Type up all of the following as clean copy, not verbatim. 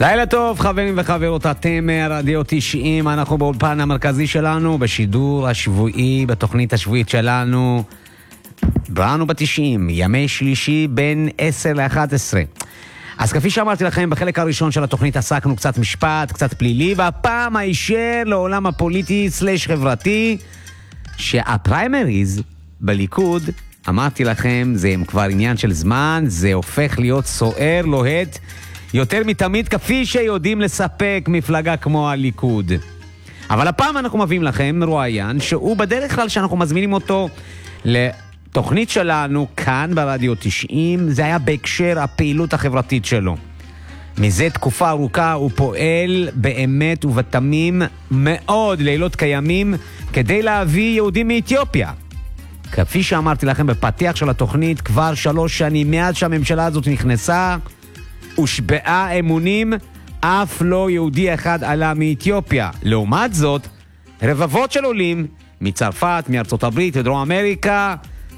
לילה טוב חברים וחברות, אתם רדיו 90, אנחנו באולפן המרכזי שלנו, בשידור השבועי, בתוכנית השבועית שלנו, באנו ב-90, ימי שלישי בין 10 ל-11. אז כפי שאמרתי לכם, בחלק הראשון של התוכנית עסקנו קצת משפט, קצת פלילי, והפעם הישר לעולם הפוליטי סלש חברתי, שהפריימריז בליכוד, אמרתי לכם, זה כבר עניין של זמן, זה הופך להיות סוער, לוהט, יותר מתמיד כפי שיודעים לספק מפלגה כמו הליכוד. אבל הפעם אנחנו מביאים לכם רואיין שהוא בדרך כלל שאנחנו מזמינים אותו לתוכנית שלנו כאן ברדיו 90, זה היה בהקשר הפעילות החברתית שלו. מזה תקופה ארוכה הוא פועל באמת ובתמים מאוד לילות קיימים כדי להביא יהודים מאתיופיה. כפי שאמרתי לכם בפתיח של התוכנית, כבר 3 שנים מאז שהממשלה הזאת נכנסה, הושבעה אמונים, אף לא יהודי אחד עלה מאתיופיה. לעומת זאת, רבבות של עולים מצרפת, מארצות הברית, מדרום אמריקה,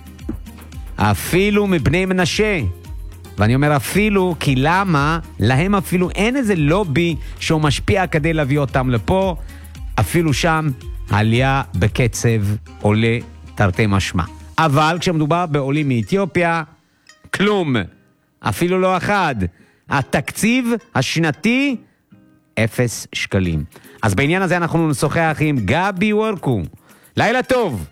אפילו מבני מנשה. ואני אומר אפילו, כי למה? להם אפילו אין איזה לובי שהוא משפיע כדי להביא אותם לפה. אפילו שם העלייה בקצב עולה תרתי משמע. אבל כשמדובר בעולים מאתיופיה, כלום. אפילו לא אחד. התקציב השנתי 0 שקלים. אז בעניין הזה אנחנו נשוחח עם גבי וורקו. לילה טוב.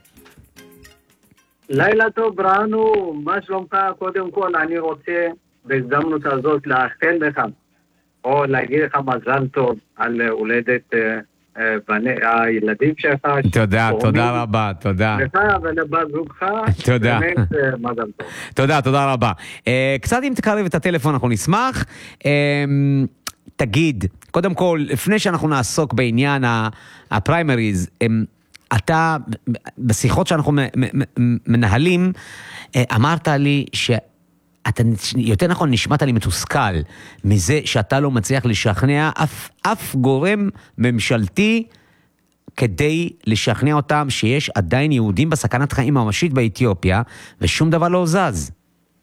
לילה טוב ברנו, מה שלומך? קודם כל אני רוצה בהזדמנות הזאת לאחל לך או להגיד לך מזל טוב על הולדת הילדים שלך. תודה, תודה רבה, תודה. לך ולבת זוגך. תודה. באמת מזל טוב. תודה, תודה רבה. קצת אם תקרב את הטלפון אנחנו נשמח. תגיד, קודם כל, לפני שאנחנו נעסוק בעניין הפריימריז, אתה, בשיחות שאנחנו מנהלים, אמרת לי שאתה, יותר נכון, נשמעת לי מתוסכל מזה שאתה לא מצליח לשכנע אף גורם ממשלתי כדי לשכנע אותם שיש עדיין יהודים בסכנת חיים ממשית באתיופיה, ושום דבר לא זז.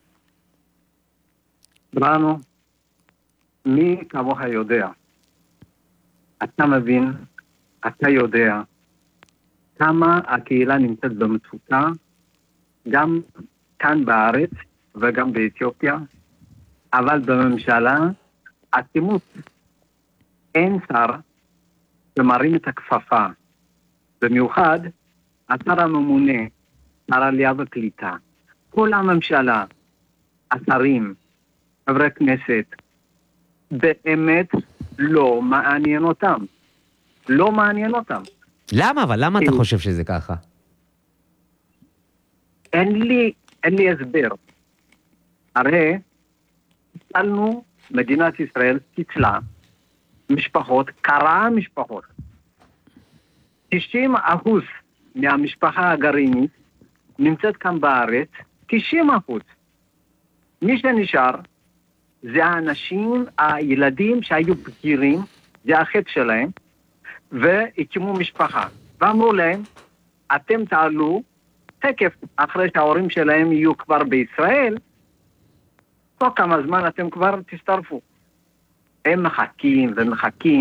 ברנו, מי כמוך יודע, אתה מבין, אתה יודע, כמה הקהילה נמצאת במצוקה, גם כאן בארץ וגם באתיופיה, אבל בממשלה, אטימות. אין שר שמרים את הכפפה. במיוחד, השר הממונה, שר עלייה וקליטה. כל הממשלה, השרים, חברי כנסת, באמת לא מעניין אותם. לא מעניין אותם. למה? אבל למה אתה חושב שזה ככה? אין לי הסבר. הרי הצלנו, מדינת ישראל קיצלה משפחות, קרעה משפחות. 90% מהמשפחה הגרעינית נמצאת כאן בארץ, 90%. מי שנשאר זה האנשים, הילדים שהיו בגירים, זה החטא שלהם, והקימו משפחה. ואמרו להם, אתם תעלו, תקף אחרי שההורים שלהם יהיו כבר בישראל, תוך כמה זמן אתם כבר תסתרפו. הם מחכים ומחכים.